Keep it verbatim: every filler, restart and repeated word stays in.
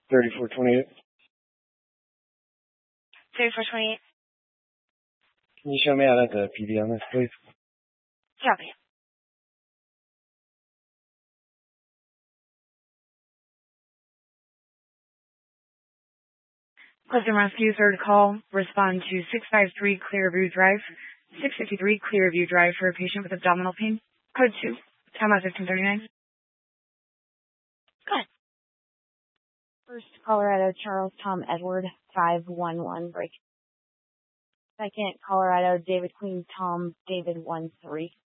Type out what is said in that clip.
thirty-four twenty-eight. thirty-four twenty-eight. Can you show me out at the P D on this, please? Copy. Customer Rescue, third call. Respond to six five three Clearview Drive. six fifty-three Clearview Drive for a patient with abdominal pain. Code two. Time out fifteen thirty-nine. Go ahead. First, Colorado, Charles Tom Edward, five one one break. Second, Colorado, David Queen Tom David one three.